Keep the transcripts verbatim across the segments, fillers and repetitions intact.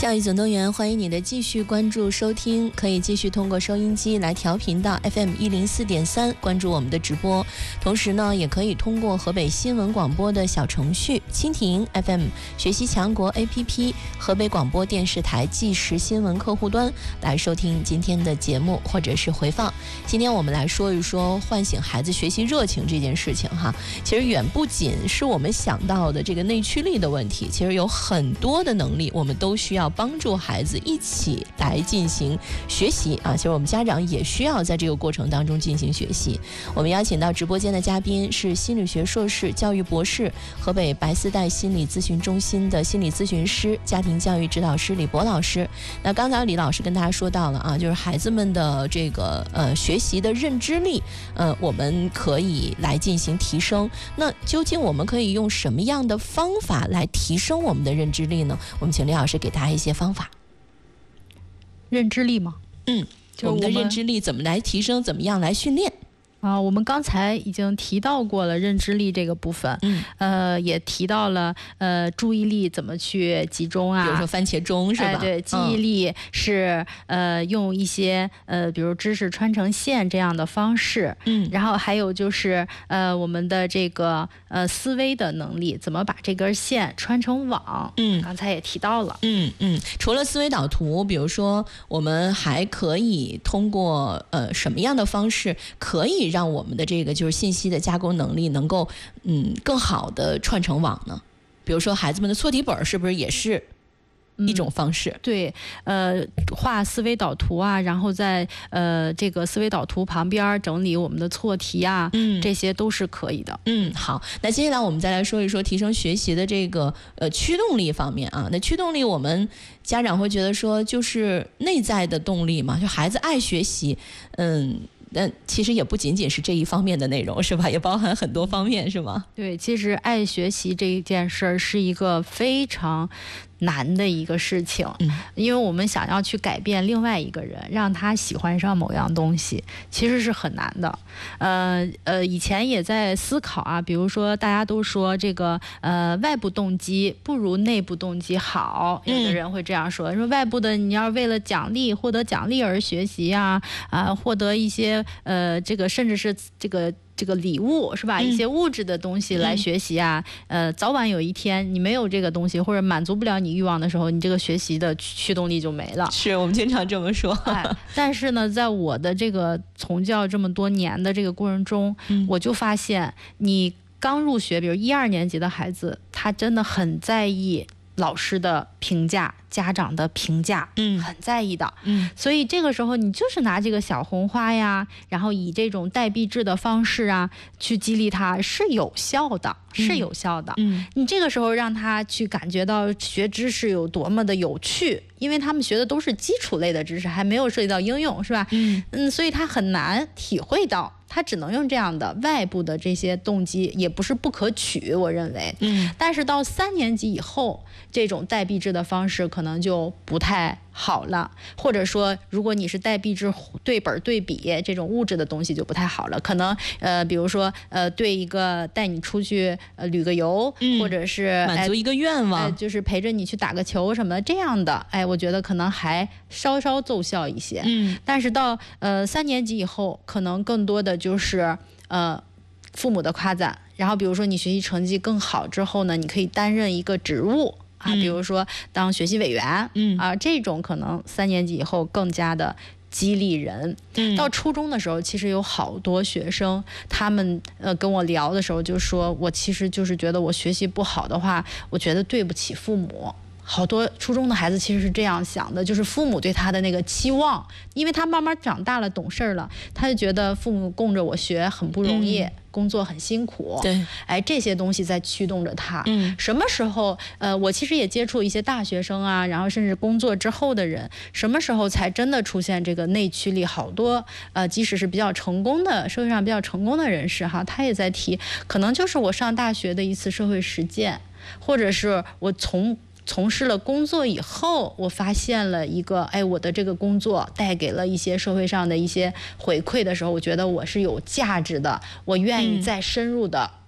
教育总动员，欢迎你的继续关注收听，可以继续通过收音机来调频到 F M 一零四点三关注我们的直播，同时呢，也可以通过河北新闻广播的小程序、蜻蜓 F M、学习强国 A P P、河北广播电视台即时新闻客户端来收听今天的节目或者是回放。今天我们来说一说唤醒孩子学习热情这件事情哈，其实远不仅是我们想到的这个内驱力的问题，其实有很多的能力我们都需要帮助孩子一起来进行学习啊！其实我们家长也需要在这个过程当中进行学习。我们邀请到直播间的嘉宾是心理学硕士、教育博士、河北白丝带心理咨询中心的心理咨询师、家庭教育指导师李博老师。那刚才李老师跟大家说到了啊，就是孩子们的这个呃学习的认知力，呃，我们可以来进行提升。那究竟我们可以用什么样的方法来提升我们的认知力呢？我们请李老师给大家一些方法。 认知力吗？ 嗯，我们的认知力怎么来提升？怎么样来训练？ 啊，我们刚才已经提到过了认知力这个部分， 嗯， 呃，也提到了呃注意力怎么去集中啊， 比如说番茄钟是吧？ 哎、对，记忆力是、嗯、呃用一些呃比如知识穿成线这样的方式， 嗯， 然后还有就是呃我们的这个呃思维的能力，怎么把这根线穿成网， 嗯， 刚才也提到了， 嗯嗯，除了思维导图，比如说我们还可以通过呃什么样的方式可以让我们的这个就是信息的加工能力能够嗯更好的串成网呢？比如说孩子们的错题本是不是也是一种方式？ 嗯、对，呃，画思维导图啊，然后在呃这个思维导图旁边整理我们的错题啊， 嗯， 这些都是可以的。 嗯，好，那接下来我们再来说一说提升学习的这个呃驱动力方面啊。那驱动力，我们家长会觉得说就是内在的动力嘛，就孩子爱学习，嗯。但其实也不仅仅是这一方面的内容，是吧？也包含很多方面，是吗？ 对，其实爱学习这一件事儿是一个非常难的一个事情， 嗯， 因为我们想要去改变另外一个人，让他喜欢上某样东西，其实是很难的。呃呃，以前也在思考啊，比如说大家都说这个呃外部动机不如内部动机好，有的人会这样说，嗯、说外部的你要为了奖励获得奖励而学习呀、啊，啊获得一些呃这个甚至是这个。这个礼物是吧？一些物质的东西来学习啊，嗯、呃，早晚有一天你没有这个东西，或者满足不了你欲望的时候，你这个学习的驱动力就没了。 是我们经常这么说。 哎，但是呢，在我的这个从教这么多年的这个过程中，嗯、我就发现，你刚入学，比如一二年级的孩子，他真的很在意老师的评价、家长的评价， 嗯， 很在意的， 嗯， 所以这个时候你就是拿这个小红花呀，然后以这种代币制的方式啊，去激励他是有效的，是有效的， 嗯， 你这个时候让他去感觉到学知识有多么的有趣，因为他们学的都是基础类的知识，还没有涉及到应用，是吧？ 嗯嗯，所以他很难体会到。他只能用这样的外部的这些动机，也不是不可取，我认为。 嗯， 但是到三年级以后，这种代币制的方式可能就不太好了，或者说，如果你是代币制对本对比这种物质的东西就不太好了。可能呃，比如说呃，对一个带你出去呃旅个游，嗯、或者是满足一个愿望、 呃，就是陪着你去打个球什么的这样的，哎，我觉得可能还稍稍奏效一些。 嗯， 但是到呃三年级以后，可能更多的就是呃父母的夸赞，然后比如说你学习成绩更好之后呢，你可以担任一个职务。啊，比如说当学习委员，嗯啊，这种可能三年级以后更加的激励人。嗯，到初中的时候，其实有好多学生，他们呃跟我聊的时候就说，我其实就是觉得我学习不好的话，我觉得对不起父母。好多初中的孩子其实是这样想的，就是父母对他的那个期望，因为他慢慢长大了懂事了，他就觉得父母供着我学很不容易、嗯、工作很辛苦， 对， 哎，这些东西在驱动着他。 嗯， 什么时候呃我其实也接触一些大学生啊，然后甚至工作之后的人，什么时候才真的出现这个内驱力？好多呃即使是比较成功的社会上比较成功的人士哈，他也在提，可能就是我上大学的一次社会实践，或者是我从从事了工作以后，我发现了一个，哎，我的这个工作带给了一些社会上的一些回馈的时候，我觉得我是有价值的，我愿意再深入的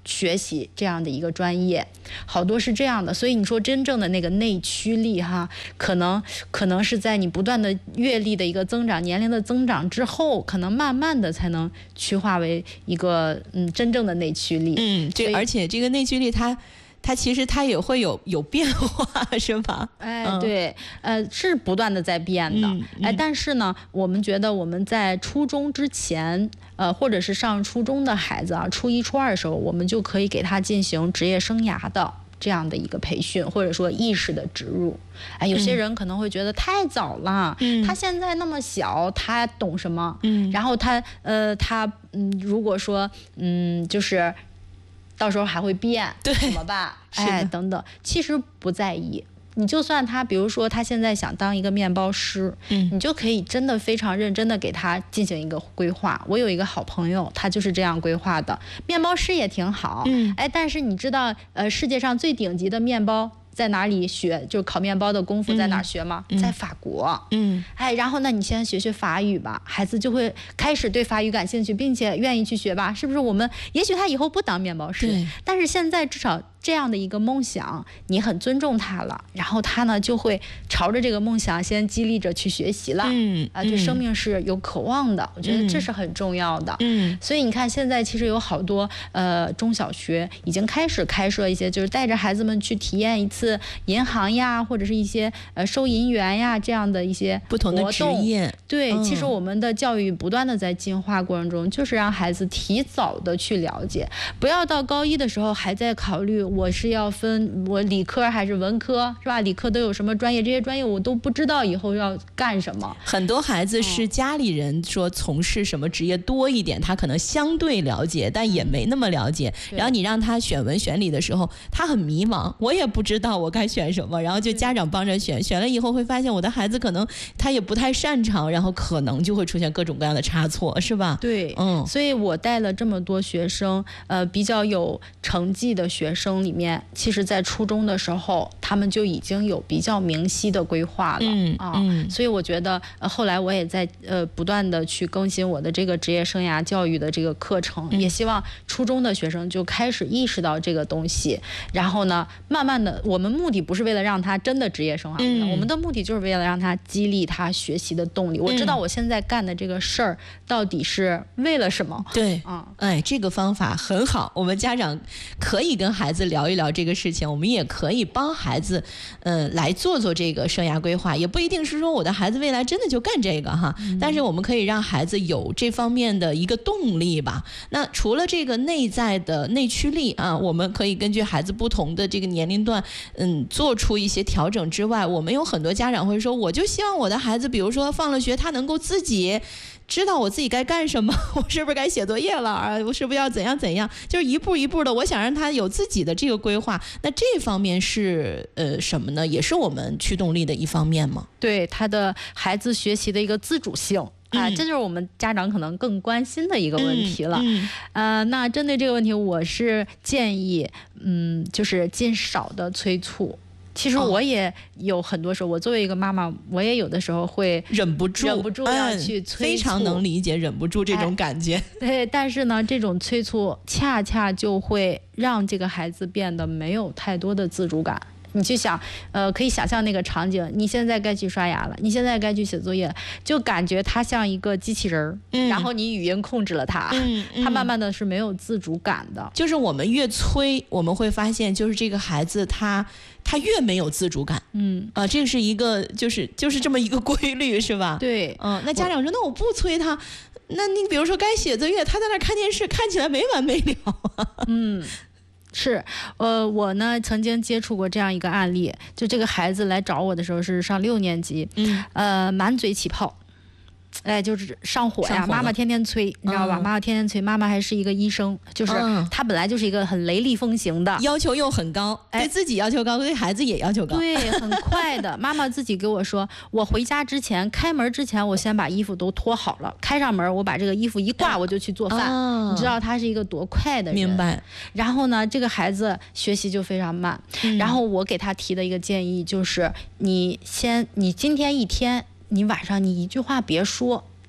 学习这样的一个专业，好多是这样的。所以你说真正的那个内驱力哈，可能可能是在你不断的阅历的一个增长、年龄的增长之后，可能慢慢的才能趋化为一个嗯真正的内驱力。 嗯，这而且这个内驱力它。它其实它也会有有变化，是吧？ 哎，对，呃，是不断的在变的。 嗯嗯、 哎，但是呢，我们觉得我们在初中之前，呃，或者是上初中的孩子啊，初一、初二的时候，我们就可以给他进行职业生涯的这样的一个培训，或者说意识的植入。哎，有些人可能会觉得太早了，嗯、他现在那么小，他懂什么？嗯，然后他，呃，他，嗯，如果说，嗯，就是。到时候还会变， 对， 怎么办？哎，等等，其实不在意。你就算他，比如说他现在想当一个面包师，嗯，你就可以真的非常认真的给他进行一个规划。我有一个好朋友，他就是这样规划的，面包师也挺好，嗯，哎，但是你知道，呃，世界上最顶级的面包在哪里学？就是烤面包的功夫在哪儿学吗？嗯、在法国。嗯，哎，然后呢，你先学学法语吧，孩子就会开始对法语感兴趣，并且愿意去学吧？是不是？我们也许他以后不当面包师，但是现在至少这样的一个梦想，你很尊重他了，然后他呢就会朝着这个梦想先激励着去学习了。嗯，啊，对生命是有渴望的，我觉得这是很重要的。嗯，所以你看，现在其实有好多呃中小学已经开始开设一些，就是带着孩子们去体验一次银行呀，或者是一些呃收银员呀这样的一些不同的职业。 对，嗯、其实我们的教育不断的在进化过程中，就是让孩子提早的去了解，不要到高一的时候还在考虑我是要分我理科还是文科，是吧？理科都有什么专业？这些专业我都不知道以后要干什么。 很多孩子是家里人说从事什么职业多一点，他可能相对了解，但也没那么了解。然后你让他选文选理的时候，他很迷茫，我也不知道我该选什么，然后就家长帮着选，选了以后会发现我的孩子可能他也不太擅长，然后可能就会出现各种各样的差错，是吧？ 对，嗯，所以我带了这么多学生，呃，比较有成绩的学生里面，其实在初中的时候，他们就已经有比较明晰的规划了，嗯啊，嗯，所以我觉得，呃，后来我也在呃不断的去更新我的这个职业生涯教育的这个课程，嗯、也希望初中的学生就开始意识到这个东西，然后呢，慢慢的，我们目的不是为了让他真的职业生涯，嗯、我们的目的就是为了让他激励他学习的动力。我知道我现在干的这个事儿到底是为了什么？ 对，嗯，哎，这个方法很好，我们家长可以跟孩子聊一聊这个事情，我们也可以帮孩子，呃，来做做这个生涯规划，也不一定是说我的孩子未来真的就干这个哈，嗯、但是我们可以让孩子有这方面的一个动力吧。那除了这个内在的内驱力啊，我们可以根据孩子不同的这个年龄段，嗯，做出一些调整之外，我们有很多家长会说，我就希望我的孩子，比如说放了学，他能够自己知道我自己该干什么，我是不是该写作业了啊？我是不是要怎样怎样？就是一步一步的，我想让他有自己的这个规划。那这方面是呃什么呢？也是我们驱动力的一方面吗？ 对，他的孩子学习的一个自主性。啊，这就是我们家长可能更关心的一个问题了。嗯嗯、呃，那针对这个问题，我是建议，嗯，就是尽少的催促。其实我也有很多时候，我作为一个妈妈，我也有的时候会忍不住， 忍不住要去催促， 非常能理解忍不住这种感觉。 哎、对，但是呢，这种催促恰恰就会让这个孩子变得没有太多的自主感。你去想，呃，可以想象那个场景，你现在该去刷牙了，你现在该去写作业，就感觉他像一个机器人，嗯、然后你语音控制了他，嗯嗯、他慢慢的是没有自主感的。 就是我们越催，我们会发现，就是这个孩子他他越没有自主感。嗯啊、呃，这是一个就是就是这么一个规律，是吧？ 对， 嗯、呃，那家长说，那我不催他，那你比如说该写作业，他在那看电视，看起来没完没了。 嗯。是，呃，我呢曾经接触过这样一个案例，就这个孩子来找我的时候是上六年级，嗯，呃，满嘴起泡。哎，就是上火呀，妈妈天天催，你知道吧？嗯、妈妈天天催，妈妈还是一个医生，就是她本来就是一个很雷厉风行的， 要求又很高，哎、对自己要求高，对孩子也要求高， 对，很快的。妈妈自己给我说，我回家之前，开门之前，我先把衣服都脱好了，开上门，我把这个衣服一挂，我就去做饭。哦、你知道他是一个多快的人， 明白。 然后呢，这个孩子学习就非常慢。嗯、然后我给他提的一个建议就是，你先，你今天一天。你晚上你一句话别说，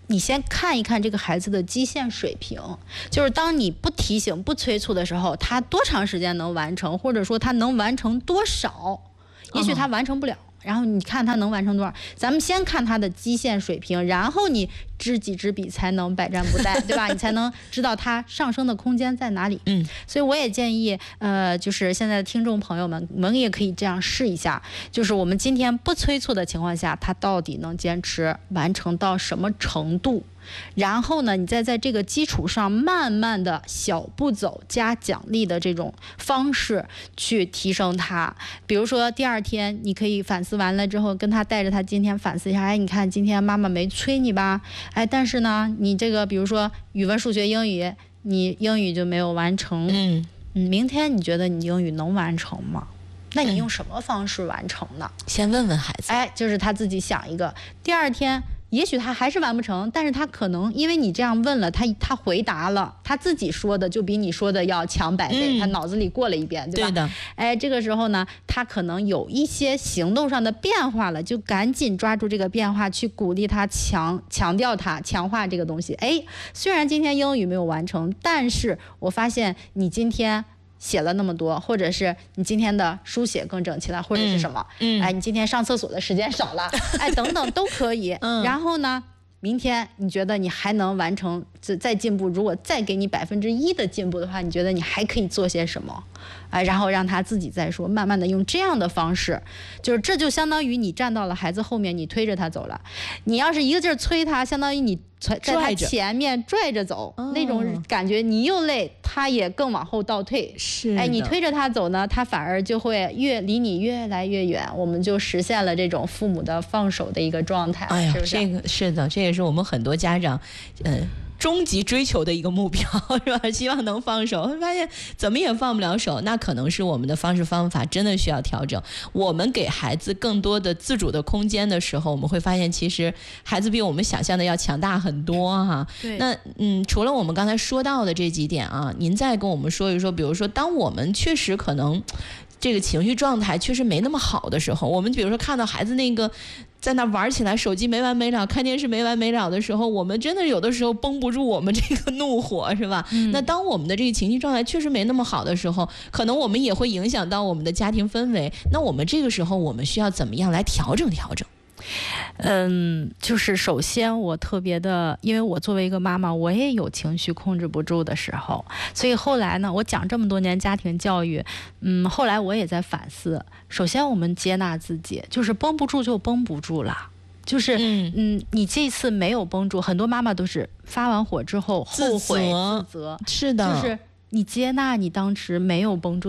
你先看一看这个孩子的基线水平，就是当你不提醒、不催促的时候，他多长时间能完成，或者说他能完成多少？也许他完成不了。然后你看他能完成多少？咱们先看他的基线水平，然后你知己知彼才能百战不殆，对吧？你才能知道他上升的空间在哪里。 嗯， 所以我也建议，呃，就是现在的听众朋友们，我们也可以这样试一下，就是我们今天不催促的情况下，他到底能坚持完成到什么程度？然后呢，你再在这个基础上慢慢的小步走加奖励的这种方式去提升它。比如说第二天你可以反思完了之后，跟他带着他今天反思一下，哎，你看今天妈妈没催你吧？哎，但是呢，你这个比如说语文、数学、英语，你英语就没有完成。 嗯嗯，明天你觉得你英语能完成吗？那你用什么方式完成呢？ 先问问孩子。 哎，就是他自己想一个。第二天。也许他还是完不成，但是他可能因为你这样问了他，他回答了，他自己说的就比你说的要强百倍，嗯、他脑子里过了一遍，对吧？ 对的。 哎，这个时候呢，他可能有一些行动上的变化了，就赶紧抓住这个变化去鼓励他，强强调他，强化这个东西。哎，虽然今天英语没有完成，但是我发现你今天。写了那么多，或者是你今天的书写更整齐了，或者是什么？嗯，哎，你今天上厕所的时间少了，哎，等等都可以。嗯，然后呢，明天你觉得你还能完成再进步？如果再给你百分之一的进步的话，你觉得你还可以做些什么？哎，然后让他自己再说，慢慢的用这样的方式，就是这就相当于你站到了孩子后面，你推着他走了。你要是一个劲儿催他，相当于你在他前面拽着走，哦、那种感觉你又累，他也更往后倒退。 是， 哎，你推着他走呢，他反而就会越离你越来越远，我们就实现了这种父母的放手的一个状态。 哎呀， 是不是？ 这个是的，这也是我们很多家长，嗯、呃。终极追求的一个目标是吧？希望能放手，会发现怎么也放不了手，那可能是我们的方式方法真的需要调整。我们给孩子更多的自主的空间的时候，我们会发现其实孩子比我们想象的要强大很多哈。 对。 那嗯，除了我们刚才说到的这几点啊，您再跟我们说一说，比如说当我们确实可能这个情绪状态确实没那么好的时候，我们比如说看到孩子那个在那玩起来，手机没完没了，看电视没完没了的时候，我们真的有的时候绷不住我们这个怒火，是吧？嗯、那当我们的这个情绪状态确实没那么好的时候，可能我们也会影响到我们的家庭氛围。那我们这个时候，我们需要怎么样来调整调整？ 嗯，就是首先我特别的，因为我作为一个妈妈，我也有情绪控制不住的时候，所以后来呢，我讲这么多年家庭教育，嗯，后来我也在反思。首先我们接纳自己，就是绷不住就绷不住了，就是嗯嗯，你这次没有绷住，很多妈妈都是发完火之后后悔自责， 是的， 就是你接纳你当时没有绷住。